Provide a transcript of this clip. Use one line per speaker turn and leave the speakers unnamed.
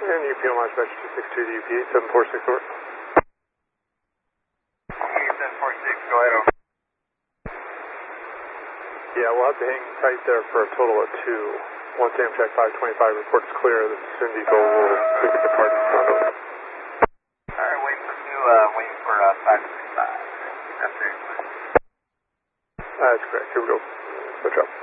And UPL launch message 262 to UP 746 over.
746, go ahead over.
Yeah, we'll have to hang tight there for a total of 2. Once Amtrak 525 reports clear, the Sassoon Depot will quickly depart in front of it.
Alright, waiting for 525. That's it.
That's correct. Here we go. Switch up.